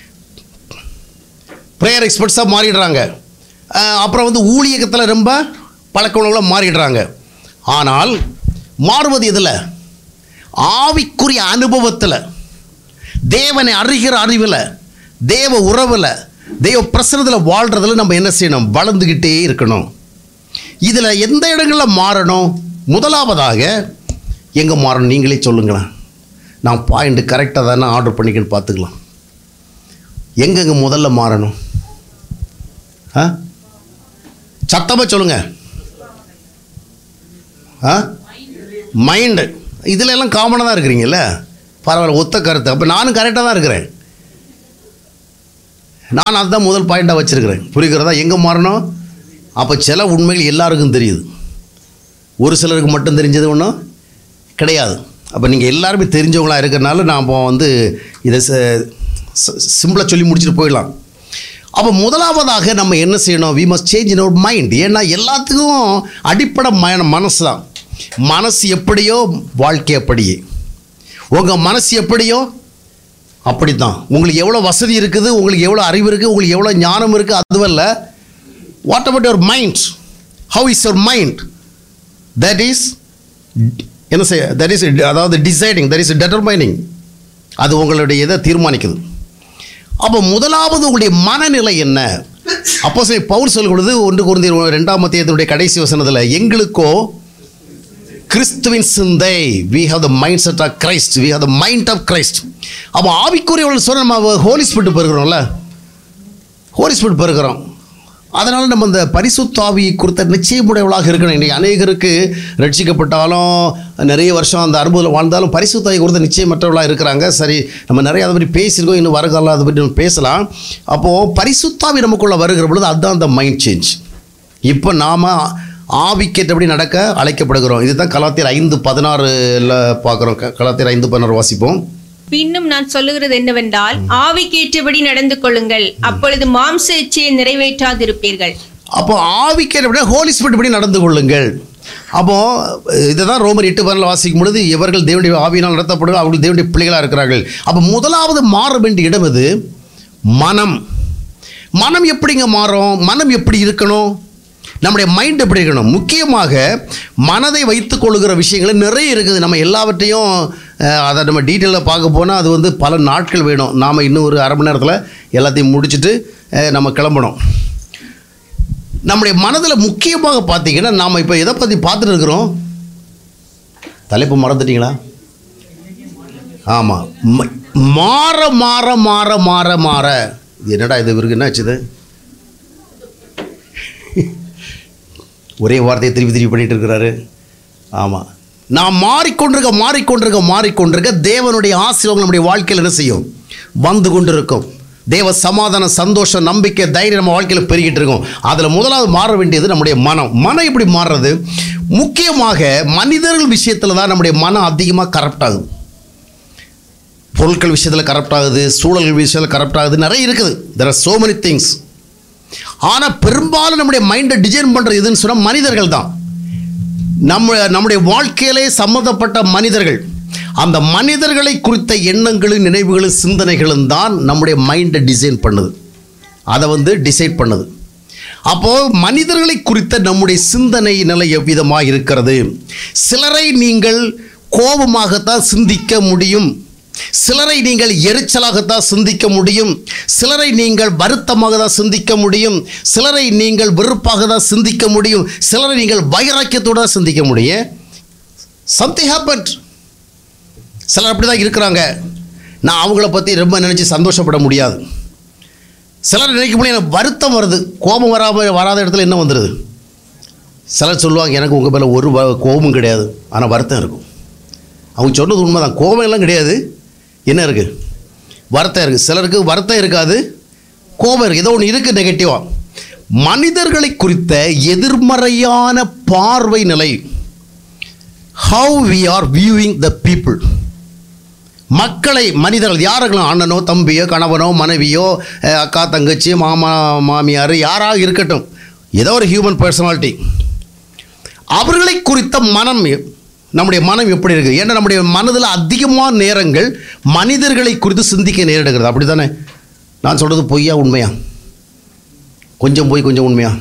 Speaker 1: ப்ரேயர் எக்ஸ்பர்ட்ஸாக மாறிடுறாங்க. அப்புறம் வந்து ஊழியத்தில் ரொம்ப பழக்கவங்களாக மாறிடுறாங்க. ஆனால் மாறுவது இதில் ஆவிக்குரிய அனுபவத்தில், தேவனை அறிகிற அறிவில், தேவ உறவில், தேவ பிரசனத்தில் வாழ்கிறதுல நம்ம என்ன செய்யணும்? வளர்ந்துக்கிட்டே இருக்கணும். இதில் எந்த இடங்களில் மாறணும்? முதலாவதாக எங்கே மாறணும்? நீங்களே சொல்லுங்களேன். நான் பாயிண்ட் கரெக்டாக தானே ஆர்டர் பண்ணிக்கன்னு பார்த்துக்கலாம். எங்கெங்கே முதல்ல மாறணும்? ஆ சத்தமாக சொல்லுங்கள். ஆ மைண்டு. இதில் எல்லாம் காமனாக தான் இருக்கிறீங்கல்ல, பரவாயில்ல, ஒத்த கருத்து. அப்போ நானும் கரெக்டாக தான் இருக்கிறேன். நான் அதுதான் முதல் பாயிண்ட்டாக வச்சுருக்கிறேன். புரிகிறதா? எங்கே மாறணும்? அப்போ சில உண்மைகள் எல்லாருக்கும் தெரியுது, ஒரு சிலருக்கு மட்டும் தெரிஞ்சது ஒன்றும் கிடையாது. அப்போ நீங்கள் எல்லாருமே தெரிஞ்சவங்களாக இருக்கிறனால நாம் வந்து இதை சிம்பிளாக சொல்லி முடிச்சுட்டு போயிடலாம். அப்போ முதலாவதாக நம்ம என்ன செய்யணும்? We must change in our mind. ஏன்னா எல்லாத்துக்கும் அடிப்படை ம மனசு தான். மனசு எப்படியோ வாழ்க்கை அப்படியே. உங்கள் மனசு எப்படியோ அப்படி தான். உங்களுக்கு எவ்வளோ வசதி இருக்குது, உங்களுக்கு எவ்வளோ அறிவு இருக்குது, உங்களுக்கு எவ்வளோ ஞானம் இருக்குது, அதுவல்ல. What about your mind? How is your mind? That is என்ன செய்ய தட் இஸ் அதாவது டிசைடிங், தட் இஸ் டெட்டர்மைனிங். அது உங்களுடைய இதை தீர்மானிக்குது. அப்போ முதலாவது உங்களுடைய மனநிலை என்ன? அப்போஸ்தலன் பவுல் சொல்லும் பொழுது ஒன்று கொரிந்தியர் இரண்டாம் அத்தியாயத்தினுடைய கடைசி வசனத்தில், எங்களுக்கோ கிறிஸ்துவின் சிந்தை, we have the mindset of Christ, we have the mind of Christ. அப்போ ஆவிக்குரியவர்கள் சொல்ல நம்ம ஹோலி ஸ்பிரிட் பெறுகிறோம்ல, ஹோலி ஸ்பிரிட் பெறுகிறோம். அதனால் நம்ம இந்த பரிசுத்த ஆவியை குறித்த நிச்சயமுடையவளாக இருக்கணும். இன்றைக்கி அநேகருக்கு ரட்சிக்கப்பட்டாலும் நிறைய வருஷம் அந்த அனுபவத்தில் வாழ்ந்தாலும் பரிசுத்த ஆவி குறித்த நிச்சயமற்றவளாக இருக்கிறாங்க. சரி, நம்ம நிறைய அதை பற்றி பேசியிருக்கோம், இன்னும் வருகாலம் அதை பற்றி நம்ம பேசலாம். அப்போது பரிசுத்த ஆவி நமக்குள்ளே வருகிற பொழுது அதுதான் அந்த மைண்ட் சேஞ்ச். இப்போ நாம் ஆவிக்கேற்றபடி நடக்க அழைக்கப்படுகிறோம். இதுதான் கலாத்தியர் ஐந்து பதினாறுல பார்க்குறோம். கலாத்தியர் ஐந்து பதினாறு வாசிப்போம்.
Speaker 2: பின்னும் நான் சொல்லுகிறது என்னவென்றால், ஆவிக்கேற்றபடி நடந்து கொள்ளுங்கள், அப்பொழுது மாம்ச இச்சையை நிறைவேற்றாதிருப்பீர்கள்.
Speaker 1: அப்போ ஆவிக்கேற்றபடி ஹோலி ஸ்பிரிட் படி நடந்து கொள்ளுங்கள். அப்போது இதை தான் ரோமர் எட்டு பதினாலு வாசிக்கும் பொழுது, எவர்கள் தேவனுடைய ஆவியினால் நடத்தப்படுவார்கள் அவர்கள் தேவனுடைய பிள்ளைகளாக இருக்கிறார்கள். அப்போ முதலாவது மாற வேண்டிய இடம் இது மனம். மனம் எப்படிங்க மாறும்? மனம் எப்படி இருக்கணும்? நம்முடைய மைண்ட் எப்படி இருக்கணும்? முக்கியமாக மனதை வைத்துக் கொள்ளுகிற விஷயங்கள் நிறைய இருக்குது. நம்ம எல்லாவற்றையும் அதை நம்ம டீட்டெயிலாக பார்க்க போனால் அது வந்து பல நாட்கள் வேணும். நாம் இன்னும் ஒரு அரை மணி நேரத்தில் எல்லாத்தையும் முடிச்சுட்டு நம்ம கிளம்பணும். நம்முடைய மனதில் முக்கியமாக பார்த்தீங்கன்னா, நாம் இப்போ எதை பற்றி பார்த்துட்டு இருக்கிறோம்? தலைப்பு மறந்துட்டீங்களா? ஆமாம், மாற மாற மாற மாற மாற இது என்னடா இது இவருக்கு என்ன ஆச்சுது? ஒரே வார்த்தையை திருப்பி திருப்பி பண்ணிகிட்டு இருக்கிறாரு. ஆமாம், நான் மாறிக்கொண்டிருக்க மாறிக்கொண்டிருக்க மாறிக்கொண்டிருக்க தேவனுடைய ஆசீர்வாதம் நம்முடைய வாழ்க்கையில் என்ன செய்யும்? வந்து கொண்டு இருக்கும். தேவ சமாதானம், சந்தோஷம், நம்பிக்கை, தைரியம் நம்ம வாழ்க்கையில் பெருகிட்டு இருக்கும். அதில் முதலாவது மாற வேண்டியது நம்முடைய மனம். மனம் எப்படி மாறுறது? முக்கியமாக மனிதர்கள் விஷயத்தில் தான் நம்முடைய மனம் அதிகமாக கரப்ட் ஆகுது. பொருட்கள் விஷயத்தில் கரப்ட் ஆகுது, சூழல்கள் விஷயத்தில் கரப்ட் ஆகுது, நிறைய இருக்குது. there are so many things. ஆனால் பெரும்பாலும் நம்முடைய மைண்டை டிசைன் பண்ணுறது எதுன்னு சொன்னால் மனிதர்கள் தான். நம்ம நம்முடைய வாழ்க்கையிலே சம்மந்தப்பட்ட மனிதர்கள், அந்த மனிதர்களை குறித்த எண்ணங்களும் நினைவுகளும் சிந்தனைகளும் தான் நம்முடைய மைண்டை டிசைன் பண்ணுது, அதை வந்து டிசைட் பண்ணுது. அப்போது மனிதர்களை குறித்த நம்முடைய சிந்தனை நிலை எவ்விதமாக இருக்கிறது? சிலரை நீங்கள் கோபமாகத்தான் சிந்திக்க முடியும், சிலரை நீங்கள் எரிச்சலாகத்தான் சிந்திக்க முடியும், சிலரை நீங்கள் வருத்தமாக தான் சிந்திக்க முடியும், சிலரை நீங்கள் வெறுப்பாக தான் சிந்திக்க முடியும், சிலரை நீங்கள் வைராக்கியத்தோடு தான் சிந்திக்க முடியும். Something happened. சிலர் அப்படி தான் இருக்கிறாங்க. நான் அவங்கள பற்றி ரொம்ப நினச்சி சந்தோஷப்பட முடியாது. சிலர் நினைக்க முடியும், எனக்கு வருத்தம் வருது. கோபம் வராமல் வராத இடத்துல என்ன வந்துடுது? சிலர் சொல்லுவாங்க, எனக்கு உங்கள் மேலே ஒரு கோபமும் கிடையாது, ஆனால் வருத்தம் இருக்கும். அவங்க சொன்னது உண்மை தான். கோபம் எல்லாம் கிடையாது, என்ன இருக்குது? வருத்தம் இருக்குது. சிலருக்கு வருத்தம் இருக்காது, கோபம் இருக்குது, ஏதோ ஒன்று இருக்குது நெகட்டிவாக. மனிதர்களை குறித்த எதிர்மறையான பார்வை நிலை. How we are viewing the people. மக்களை, மனிதர்கள் யாருக்கலாம், அண்ணனோ தம்பியோ கணவனோ மனைவியோ அக்கா தங்கச்சி மாமா மாமியார் யாராக இருக்கட்டும், ஏதோ ஒரு ஹியூமன் பர்சனாலிட்டி, அவர்களை குறித்த மனம், நம்முடைய மனம் எப்படி இருக்குது? ஏன்னா நம்முடைய மனதில் அதிகமான நேரங்கள் மனிதர்களை குறித்து சிந்திக்க நேரிடுகிறது. அப்படி தானே? நான் சொல்கிறது பொய்யா உண்மையா? கொஞ்சம் போய் கொஞ்சம் உண்மையா?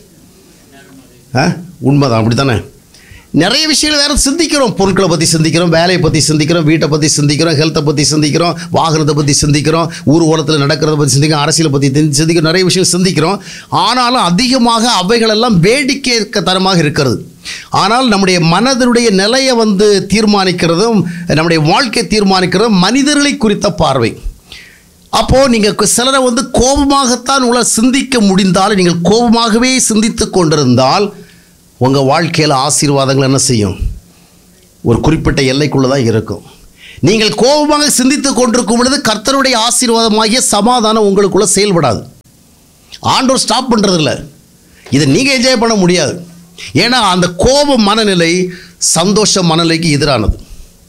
Speaker 1: ஆ, உண்மைதான். அப்படி தானே? நிறைய விஷயங்கள் வேறு சிந்திக்கிறோம். பொருட்களை பற்றி சிந்திக்கிறோம், வேலையை பற்றி சிந்திக்கிறோம், வீட்டை பற்றி சிந்திக்கிறோம், ஹெல்த்தை பற்றி சிந்திக்கிறோம், வாகனத்தை பற்றி சிந்திக்கிறோம், ஊர் ஓரத்தில் நடக்கிறத பற்றி சிந்திக்கிறோம், அரசியலை பற்றி சிந்திக்கிறோம், நிறைய விஷயம் சிந்திக்கிறோம். ஆனாலும் அதிகமாக அவைகளெல்லாம் வேடிக்கை தரமாக இருக்கிறது. ஆனால் நம்முடைய மனதினுடைய நிலையை வந்து தீர்மானிக்கிறதும் நம்முடைய வாழ்க்கை தீர்மானிக்கிறதும் மனிதர்களை குறித்த பார்வை. அப்போது நீங்கள் சிலரை வந்து கோபமாகத்தான் உங்களை சிந்திக்க முடிந்தாலும், நீங்கள் கோபமாகவே சிந்தித்து கொண்டிருந்தால் உங்கள் வாழ்க்கையில் ஆசீர்வாதங்கள் என்ன செய்யும்? ஒரு குறிப்பிட்ட எல்லைக்குள்ளே தான் இருக்கும். நீங்கள் கோபமாக சிந்தித்து கொண்டிருக்கும் பொழுது கர்த்தருடைய ஆசீர்வாதமாகிய சமாதானம் உங்களுக்குள்ளே செயல்படாது. ஆண்டவர் ஸ்டாப் பண்ணுறதில்ல. இதை நீங்கள் என்ஜாய் பண்ண முடியாது. ஏன்னா அந்த கோப மனநிலை சந்தோஷ மனநிலைக்கு எதிரானது.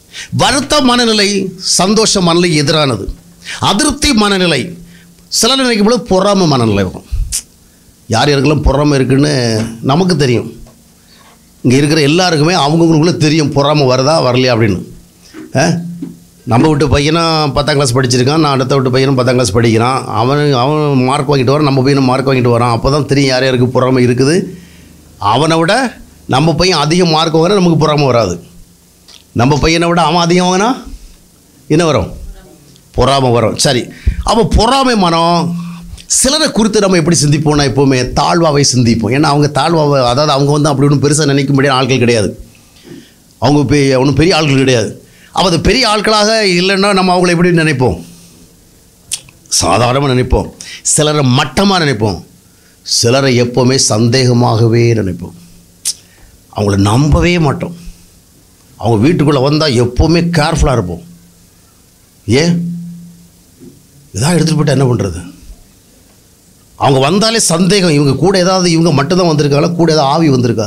Speaker 1: வருத்த மனநிலை சந்தோஷ மனநிலை எதிரானது. அதிருப்தி மனநிலை சில நினைக்கும் பொழுது பொறாமை மனநிலை வரும். யார் யாருக்கெல்லாம் பொறாமை இருக்குன்னு நமக்கு தெரியும். இங்கே இருக்கிற எல்லாருக்குமே அவங்கவுங்களுக்குள்ளே தெரியும் பொறாமை வருதா வரலையா அப்படின்னு. நம்ம விட்டு பையனும் பத்தாம் கிளாஸ் படிச்சிருக்கான், நான் அடுத்த விட்டு பையனும் பத்தாம் கிளாஸ் படிக்கிறான். அவன் அவன் மார்க் வாங்கிட்டு வரான், நம்ம பையனும் மார்க் வாங்கிட்டு வரான். அப்போ தான் தெரியும் யார் யாருக்கு பொறாமை இருக்குது. அவனை விட நம்ம பையன் அதிகம் மார்க் வாங்கினா நமக்கு பொறாமை வராது. நம்ம பையனை விட அவன் அதிகம் வாங்கினா என்ன வரும்? பொறாமை வரும். சரி, அப்போ பொறாமை மனம் சிலரை குறித்து நம்ம எப்படி சிந்திப்போம்னா எப்போவுமே தாழ்வாவை சிந்திப்போம். ஏன்னா அவங்க தாழ்வாவை, அதாவது அவங்க வந்து அப்படி ஒன்றும் பெருசாக நினைக்க முடியாத ஆட்கள் கிடையாது. அவங்க பெ ஒன்றும் பெரிய ஆட்கள் கிடையாது. அப்போ அது பெரிய ஆட்களாக இல்லைன்னா நம்ம அவங்கள எப்படி நினைப்போம்? சாதாரணமாக நினைப்போம். சிலரை மட்டமாக நினைப்போம். சிலரை எப்போவுமே சந்தேகமாகவே நினைப்போம். அவங்கள நம்பவே மாட்டோம். அவங்க வீட்டுக்குள்ளே வந்தால் எப்போவுமே கேர்ஃபுல்லாக இருப்போம். ஏன் இதாக எடுத்துகிட்டு போய்ட்டு என்ன பண்ணுறது? அவங்க வந்தாலே சந்தேகம். இவங்க கூட ஏதாவது இவங்க மட்டும்தான் வந்திருக்காங்களா, கூட ஏதாவது ஆவி வந்திருக்கா?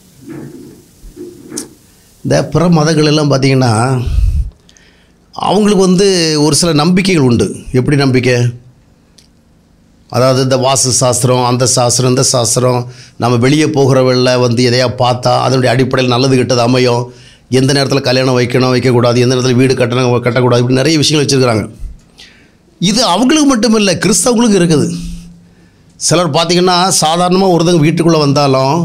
Speaker 1: இந்த பிற மதங்கள் எல்லாம் பார்த்திங்கன்னா அவங்களுக்கு வந்து ஒரு சில நம்பிக்கைகள் உண்டு. எப்படி நம்பிக்கை? அதாவது இந்த வாஸ்து சாஸ்திரம், அந்த சாஸ்திரம், இந்த சாஸ்திரம், நம்ம வெளியே போகிறவள்ள வந்து எதையா பார்த்தா அதனுடைய அடிப்படையில் நல்லது கெட்டது அமையும். எந்த நேரத்தில் கல்யாணம் வைக்கணும் வைக்கக்கூடாது, எந்த நேரத்தில் வீடு கட்டணும் கட்டக்கூடாது, இப்படி நிறைய விஷயங்கள் வச்சுருக்கிறாங்க. இது அவங்களுக்கு மட்டும் இல்லை, கிறிஸ்தவங்களுக்கும் இருக்குது. சிலர் பார்த்திங்கன்னா சாதாரணமாக ஒருத்தங்க வீட்டுக்குள்ளே வந்தாலும்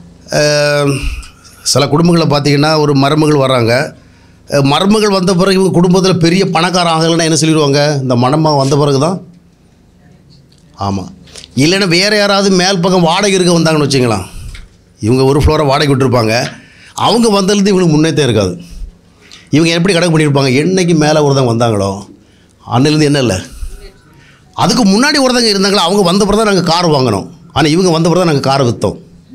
Speaker 1: சில குடும்பங்களில் பார்த்திங்கன்னா ஒரு மருமகள் வர்றாங்க. மருமகள் வந்த பிறகு இவங்க குடும்பத்தில் பெரிய பணக்காரன் ஆகலைன்னா என்ன சொல்லிடுவாங்க? இந்த மணமாக வந்த பிறகு தான். ஆமாம், இல்லைன்னா வேறு யாராவது மேல் பக்கம் வாடகை இருக்க வந்தாங்கன்னு வச்சுங்களேன். இவங்க ஒரு ஃப்ளோரை வாடகை விட்டுருப்பாங்க. அவங்க வந்ததுலேருந்து இவங்களுக்கு முன்னேற்றே இருக்காது. இவங்க எப்படி கணக்கு பண்ணியிருப்பாங்க? என்றைக்கு மேலே ஒருத்தங்க வந்தாங்களோ அன்னிலேருந்து என்ன இல்லை, அதுக்கு முன்னாடி ஒருத்தங்க இருந்தாங்களோ அவங்க வந்த பிறகு தான் நாங்கள் கார் வாங்கினோம், ஆனால் இவங்க வந்த பிறகு தான் நாங்கள் காரை விற்றோம்.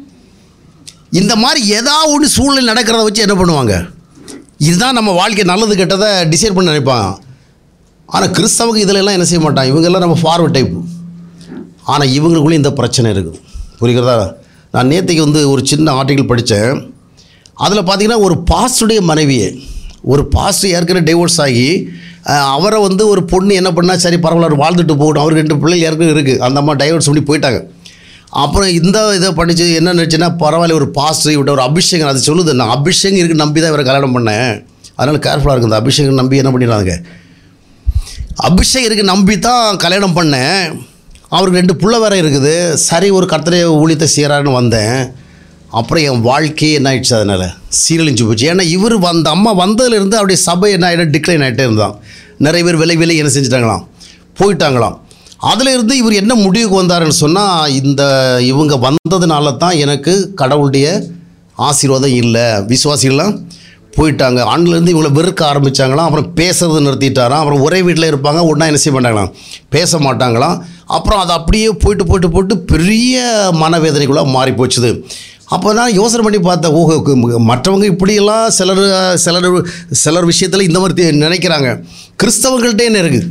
Speaker 1: இந்த மாதிரி ஏதாவது ஒன்று சூழ்நிலை நடக்கிறத வச்சு என்ன பண்ணுவாங்க? இதுதான் நம்ம வாழ்க்கை நல்லது கெட்டதை டிசைட் பண்ண நினைப்பாங்க. ஆனால் கிறிஸ்தவங்க இதிலெல்லாம் என்ன செய்ய மாட்டாங்க. இவங்கெல்லாம் நம்ம ஃபார்வர்ட் டைப்பு. ஆனால் இவங்களுக்குள்ளே இந்த பிரச்சனை இருக்குது. புரிகிறதா? நான் நேற்றுக்கு வந்து ஒரு சின்ன ஆர்டிக்கல் படித்தேன். அதில் பார்த்திங்கன்னா ஒரு பாஸ்டருடைய மனைவியை, ஒரு பாஸ்டர் ஏற்கனவே டைவோர்ஸ் ஆகி அவரை வந்து ஒரு பொண்ணு என்ன பண்ணால் சரி பரவாயில்ல அவர் வாழ்ந்துட்டு போகணும், அவருக்கு ரெண்டு பிள்ளைகள் ஏற்கனவே இருக்குது, அந்த அம்மா டைவோர்ஸ் பண்ணி போயிட்டாங்க. அப்புறம் இந்த இதை படித்து என்ன நினச்சுன்னா பரவாயில்ல ஒரு பாஸ்டர் இவிட்ட ஒரு அபிஷேகம், அது சொல்லுது நான் அபிஷேகம் இருக்குது நம்பி தான் இவரை கல்யாணம் பண்ணேன், அதனால் கேர்ஃபுல்லாக இருக்குது. இந்த அபிஷேகம் நம்பி என்ன பண்ணிடுறாங்க, அபிஷேகம் இருக்குது நம்பி தான் கல்யாணம் பண்ணேன், அவருக்கு ரெண்டு புள்ள வேறு இருக்குது, சரி ஒரு கர்த்தரை ஊழியத்தை செய்கிறாருன்னு வந்தேன். அப்புறம் என் வாழ்க்கையே என்ன ஆயிடுச்சு, அதனால் சீரழிஞ்சு போச்சு. ஏன்னா இவர் வந்த அம்மா வந்ததுலேருந்து அப்படியே சபை என்ன ஆகிடும் டிக்ளைன் ஆகிட்டே இருந்தான். நிறைய பேர் விலை விலை என்ன செஞ்சிட்டாங்களாம், போயிட்டாங்களாம். அதில் இருந்து இவர் என்ன முடிவுக்கு வந்தாருன்னு சொன்னால், இந்த இவங்க வந்ததுனால தான் எனக்கு கடவுளுடைய ஆசீர்வாதம் இல்லை, விசுவாசிகள்லாம் போயிட்டாங்க. ஆண்லேருந்து இவங்களை வெறுக்க ஆரம்பித்தாங்களாம். அப்புறம் பேசுறது நிறுத்திட்டாராம். அப்புறம் ஒரே வீட்டில் இருப்பாங்க, ஒன்றா என்ன செய்ய மாட்டாங்களாம், பேச மாட்டாங்களாம். அப்புறம் அது அப்படியே போயிட்டு போயிட்டு போட்டு பெரிய மனவேதனைக்குள்ளே மாறி போச்சுது. அப்போ நான் யோசனை பண்ணி பார்த்தேன், ஓஹோ மற்றவங்க இப்படியெல்லாம் சிலர் சிலர் சிலர் விஷயத்தில் இந்த மாதிரி நினைக்கிறாங்க, கிறிஸ்தவங்கள்ட்டே என்ன இருக்குது.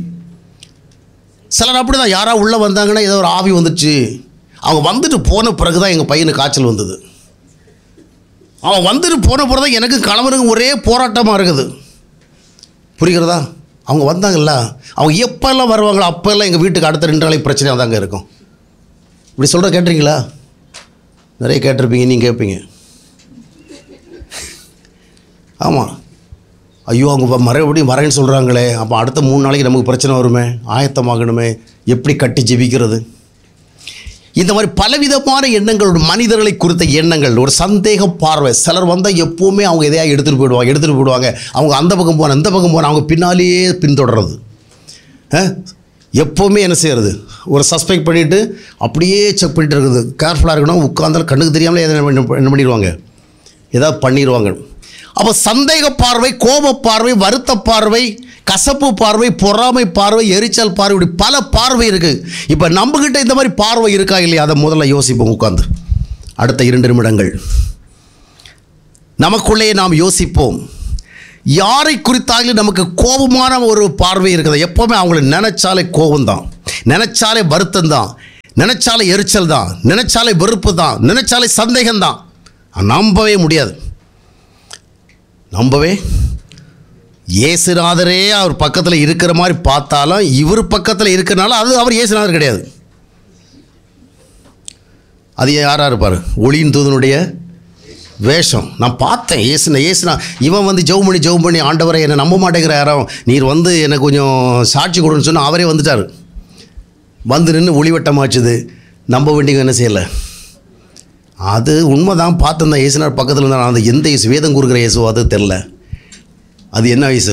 Speaker 1: சிலர் அப்படி தான், யாராவது உள்ளே வந்தாங்கன்னா ஏதோ ஒரு ஆவி வந்துடுச்சு, அவங்க வந்துட்டு போன பிறகு தான் எங்கள் பையனுக்கு காய்ச்சல் வந்தது, அவன் வந்துட்டு போன பிறகு தான் எனக்கு கணவனுக்கு ஒரே போராட்டமாக இருக்குது. புரிகிறதா? அவங்க வந்தாங்கல்ல, அவங்க எப்போல்லாம் வருவாங்களோ அப்போல்லாம் எங்கள் வீட்டுக்கு அடுத்த ரெண்டு நாளைக்கு பிரச்சனையாக தாங்க இருக்கும். இப்படி சொல்கிற கேட்டிருக்கீங்களா? நிறைய கேட்டிருப்பீங்க, நீங்கள் கேட்பீங்க. ஆமாம், ஐயோ அவங்க மறுபடியும் வரேன்னு சொல்கிறாங்களே, அப்போ அடுத்த மூணு நாளைக்கு நமக்கு பிரச்சனை வருமே, ஆயத்தமாகணுமே, எப்படி கட்டி ஜெபிக்கிறது? இந்த மாதிரி பலவிதமான எண்ணங்கள், மனிதர்களை குறித்த எண்ணங்கள், ஒரு சந்தேக பார்வை. சிலர் வந்தால் எப்போவுமே அவங்க எதையாக எடுத்துகிட்டு போயிடுவாங்க எடுத்துகிட்டு போயிடுவாங்க அவங்க அந்த பக்கம் போன இந்த பக்கம் போன அவங்க பின்னாலேயே பின்தொடர்றது. எப்போவுமே என்ன செய்கிறது, ஒரு சஸ்பெக்ட் பண்ணிவிட்டு அப்படியே செக் பண்ணிட்டு இருக்குது. கேர்ஃபுல்லாக இருக்கணும், உட்கார்ந்தாலும் கண்ணுக்கு தெரியாமலே எதை என்ன பண்ணிடுவாங்க, ஏதாவது பண்ணிடுவாங்க. அப்போ சந்தேக பார்வை, கோப பார்வை, வருத்த பார்வை, கசப்பு பார்வை, பொறாமை பார்வை, எரிச்சல் பார்வை, இப்படி பல பார்வை இருக்குது. இப்போ நம்மக்கிட்ட இந்த மாதிரி பார்வை இருக்கா இல்லையா, அதை முதல்ல யோசிப்போம் உட்காந்து. அடுத்த இரண்டு நிமிடங்கள் நமக்குள்ளே நாம் யோசிப்போம். யாரை குறித்தாலும் நமக்கு கோபமான ஒரு பார்வை இருக்குது. எப்போவுமே அவங்கள நினைச்சாலே கோபம்தான், நினைச்சாலே வருத்தம் தான், நினைச்சாலே எரிச்சல் தான், நினைச்சாலே வெறுப்பு தான், நினைச்சாலே சந்தேகம்தான். நம்பவே முடியாது, நம்பவே இயேசுநாதரே அவர் பக்கத்தில் இருக்கிற மாதிரி பார்த்தாலும் இவர் பக்கத்தில் இருக்கிறனால அது அவர் இயேசுநாதர் கிடையாது. அது யாராக இருப்பார்? ஒளியின் தூதனுடைய வேஷம். நான் பார்த்தேன் இயேசுனா இயேசுனா இவன் வந்து ஜெபம் பண்ணி ஜெபம் பண்ணி ஆண்டவரை என்னை நம்ப மாட்டேங்கிற யாரும் நீர் வந்து எனக்கு கொஞ்சம் சாட்சி கொடுன்னு சொன்னால் அவரே வந்துட்டார். வந்து நின்று ஒளிவட்டமாச்சுது. நம்ப வேண்டிய என்ன செய்யலை. அது உண்மை தான். பார்த்துருந்தேன் இயேசுனார் பக்கத்தில் இருந்தால் அந்த எந்த இயேசு வேதம் கூறுகிற இயேசுவோ அது தெரில. அது என்ன வயசு?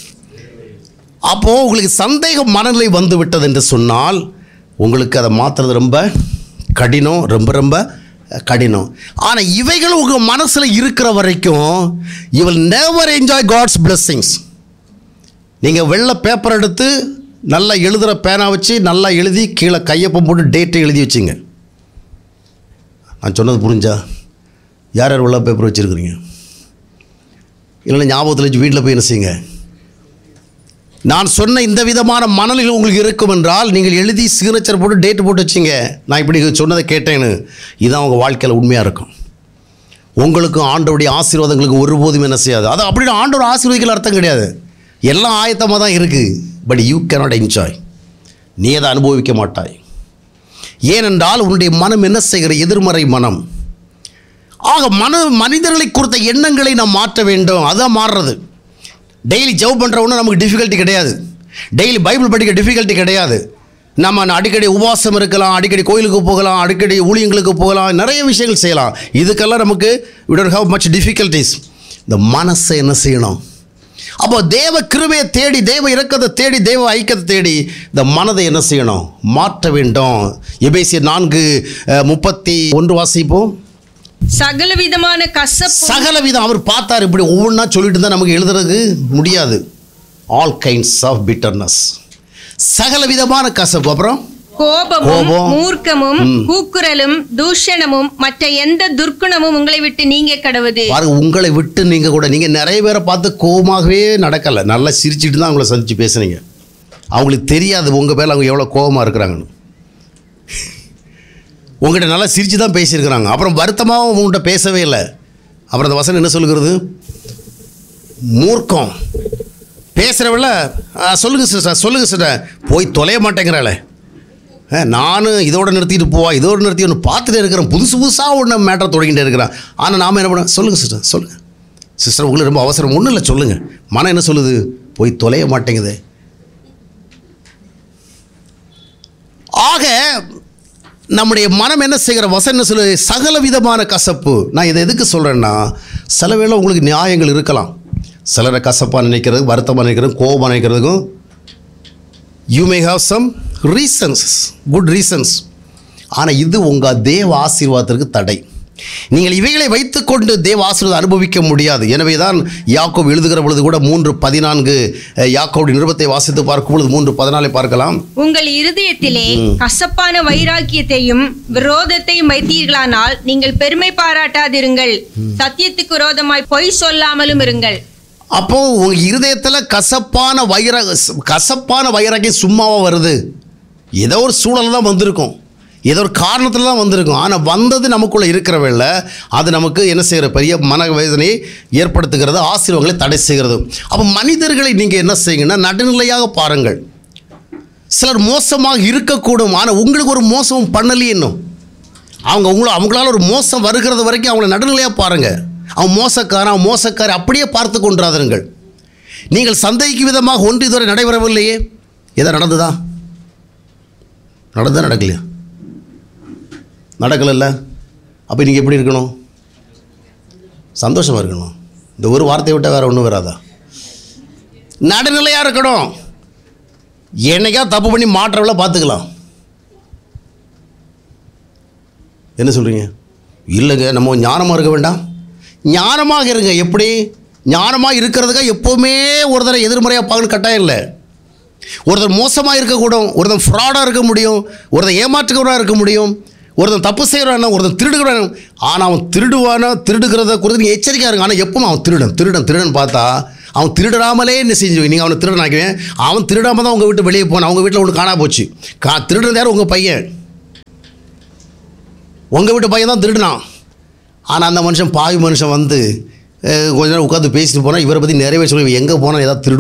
Speaker 1: அப்போது உங்களுக்கு சந்தேக மனநிலை வந்து விட்டது என்று சொன்னால் உங்களுக்கு அதை மாற்றுறது ரொம்ப கடினம், ரொம்ப ரொம்ப கடினம். ஆனால் இவைகள் உங்கள் மனசில் இருக்கிற வரைக்கும் you will never enjoy God's blessings. நீங்கள் வெள்ளை பேப்பர் எடுத்து நல்லா எழுதுகிற பேனா வச்சு நல்லா எழுதி கீழே கையொப்பம் போட்டு டேட்டை எழுதி வச்சுங்க. நான் சொன்னது புரிஞ்சா? யார் யார் வெள்ளை பேப்பர் வச்சுருக்குறீங்க? இல்லைன்னா ஞாபகத்தில் வச்சு வீட்டில் போய் என்ன செய்யுங்க. நான் சொன்ன இந்த விதமான மனநிலை உங்களுக்கு இருக்கும் என்றால் நீங்கள் எழுதி சிக்னேச்சர் போட்டு டேட்டு போட்டு வச்சிங்க. நான் இப்படி சொன்னதை கேட்டேன்னு இதுதான் உங்கள் வாழ்க்கையில் உண்மையாக இருக்கும். உங்களுக்கும் ஆண்டவருடைய ஆசீர்வாதங்களுக்கு ஒருபோதும் என்ன செய்யாது. அது அப்படின்னு ஆண்டவர் ஆசீர்வதிக்கல அர்த்தம் கிடையாது. எல்லாம் ஆயத்தமாக தான் இருக்குது. But you cannot enjoy. நீ அதை அனுபவிக்க மாட்டாய். ஏனென்றால் உன்னுடைய மனம் என்ன செய்கிற எதிர்மறை மனம். ஆக மன மனிதர்களை குறித்த எண்ணங்களை நாம் மாற்ற வேண்டும். அதுதான் மாறுறது. டெய்லி ஜெபம் பண்ணுறவொன்னு நமக்கு டிஃபிகல்ட்டி கிடையாது. டெய்லி பைபிள் படிக்க டிஃபிகல்ட்டி கிடையாது. நம்ம அடிக்கடி உபவாசம் இருக்கலாம், அடிக்கடி கோயிலுக்கு போகலாம், அடிக்கடி ஊழியங்களுக்கு போகலாம், நிறைய விஷயங்கள் செய்யலாம். இதுக்கெல்லாம் நமக்கு we don't have much difficulties. இந்த மனசை என்ன செய்யணும்? அப்போ தேவ கிருபையை தேடி, தேவ இரக்கத்தை தேடி, தேவ ஐக்கியத்தை தேடி இந்த மனதை என்ன செய்யணும்? மாற்ற வேண்டும். எபேசியர் நான்கு முப்பத்தி ஒன்று வாசிப்போம்.
Speaker 2: சகல விதமான கசப்பு.
Speaker 1: சகல விதம் அவர் பார்த்தார். இப்படி ஒவ்வொன்றா சொல்லிட்டு இருந்தால் நமக்கு எழுதுறதுக்கு முடியாது. All kinds of bitterness. சகல விதமான கசப்பு. அப்புறம்
Speaker 2: கோபமும் மூர்க்கமும் கூக்குரலும் தூஷணமும் மற்ற எந்த துர்க்குணமும் உங்களை விட்டு நீங்க கடவுது.
Speaker 1: பாருங்க, உங்களை விட்டு நீங்க கூட நீங்க நிறைய பேரை பார்த்து கோபமாகவே நடக்கலை. நல்லா சிரிச்சுட்டு தான் அவங்கள சந்திச்சு பேசுனீங்க. அவங்களுக்கு தெரியாது உங்கள் பேரில் அவங்க எவ்வளோ கோபமாக இருக்கிறாங்கன்னு. உங்கள்கிட்ட நல்லா சிரித்து தான் பேசியிருக்கிறாங்க. அப்புறம் வருத்தமாகவும் உங்கள்கிட்ட பேசவே இல்லை. அப்புறம் அந்த வசனம் என்ன சொல்லுகிறது? மூர்க்கம். பேசுகிறவள சொல்லுங்கள் சிஸ்டர், சொல்லுங்கள் சிஸ்டர், போய் தொலைய மாட்டேங்கிறாளே, நானும் இதோடு நிறுத்திட்டு போவா, இதோடு நிறுத்தி ஒன்று பார்த்துட்டே இருக்கிறேன், புதுசு புதுசாக ஒன்று மேட்டரை தொடங்கிட்டே இருக்கிறான். ஆனால் நாம் என்ன பண்ண? சொல்லுங்கள் சிஸ்டர், சொல்லுங்கள் சிஸ்டர், உங்களுக்கு ரொம்ப அவசரம். ஒன்றும் இல்லை, சொல்லுங்கள். மனம் என்ன சொல்லுது? போய் தொலைய மாட்டேங்குது. ஆக நம்முடைய மனம் என்ன செய்கிற வசனம் என்ன சொல்லு? சகல விதமான கசப்பு. நான் இதை எதுக்கு சொல்கிறேன்னா, சில வேளை உங்களுக்கு நியாயங்கள் இருக்கலாம். சிலரை கசப்பாக நினைக்கிறது, வருத்தமாக நினைக்கிறது, கோபமாக நினைக்கிறதுக்கும் you may have some reasons, good reasons. ஆனால் இது உங்கள் தேவ ஆசீர்வாதத்திற்கு தடை. நீங்கள் இவைகளை வைத்துக்கொண்டு தேவ ஆசீர்வாதம் அனுபவிக்க முடியாது. எனவே தான் யாக்கோபு எழுதுகிற பொழுது கூட மூன்று பதினான்கு யாக்கோபுடைய நிருபத்தை வாசித்து பார்க்கும் பொழுது மூன்று பதினாலை பார்க்கலாம்.
Speaker 2: உங்கள் இருதயத்திலே கசப்பான வைராக்கியத்தையும் விரோதத்தையும் வைத்தீர்களானால் நீங்கள் பெருமை பாராட்டாதிருங்கள், சத்தியத்துக்கு விரோதமாய் பொய் சொல்லாமலும் இருங்கள்.
Speaker 1: அப்போ உங்க இருதயத்தில் கசப்பான வைர கசப்பான வைராக்கியம் சும்மாவா வருது? ஏதோ ஒரு சூழல் தான் வந்திருக்கும், ஏதோ ஒரு காரணத்தில் தான் வந்திருக்கும். ஆனால் வந்தது நமக்குள்ளே இருக்கிறவல்ல, அது நமக்கு என்ன செய்கிற பெரிய மனவேதனையை ஏற்படுத்துகிறது, ஆசீர்வாதங்களை தடை செய்கிறது. அப்போ மனிதர்களை நீங்கள் என்ன செய்யுங்கன்னா நடுநிலையாக பாருங்கள். சிலர் மோசமாக இருக்கக்கூடும், ஆனால் உங்களுக்கு ஒரு மோசம் பண்ணலையே இன்னும். அவங்க உங்களை அவங்களால ஒரு மோசம் வருகிறது வரைக்கும் அவங்கள நடுநிலையாக பாருங்கள். அவன் மோசக்காரன், அவன் மோசக்காரன் அப்படியே பார்த்து கொண்டாதீர்கள். நீங்கள் சந்தேகிக்கும் விதமாக ஒன்று இதுவரை நடைபெறவில்லையே. எதை நடந்துதா? நடந்தா நடக்கலையா? நடக்கலைல்ல. அப்போ நீங்கள் எப்படி இருக்கணும்? சந்தோஷமாக இருக்கணும். இந்த ஒரு வார்த்தையை விட்டால் வேறு ஒன்றும் வராதா? நடுநிலையாக இருக்கணும். என்னைக்கா தப்பு பண்ணி மாற்றவள பார்த்துக்கலாம். என்ன சொல்கிறீங்க? இல்லைங்க, நம்ம ஞானமாக இருக்க வேண்டாம். ஞானமாக இருங்க. எப்படி ஞானமாக இருக்கிறதுக்காக எப்போவுமே ஒருத்தரை எதிர்மறையாக பார்க்கணும் கட்டாயம் இல்லை. ஒருத்தர் மோசமாக இருக்கக்கூடும், ஒருத்தர் ஃப்ராடாக இருக்க முடியும், ஒருத்தர் ஏமாற்றுக்கிறவராக இருக்க முடியும், ஒருத்தன் தப்பு செய்கிறானா, ஒருத்தன் திருடுகிறான். ஆனால் அவன் திருடுவானா, திருடுகிறத குறித்து நீங்கள் எச்சரிக்கையாக இருங்க. ஆனால் எப்பவும் அவன் திருடன் திருடன் திருடன் பார்த்தா அவன் திருடாமலே என்ன செஞ்சு நீங்கள் அவனை திருடன் ஆக்குவேன். அவன் திருடாமல் தான் உங்கள் வீட்டு வெளியே போனான். அவங்க வீட்டில் ஒன்று காணா போச்சு. கா திருடுறது யார்? உங்கள் பையன். உங்கள் வீட்டு பையன் தான் திருடினான். ஆனால் அந்த மனுஷன் பாவி மனுஷன் வந்து கொஞ்ச நேரம் உட்காந்து பேசிட்டு போனால் இவரை பற்றி நிறைய பேர் சொல்லுவாங்க, எங்கே போனால் ஏதாவது திருடு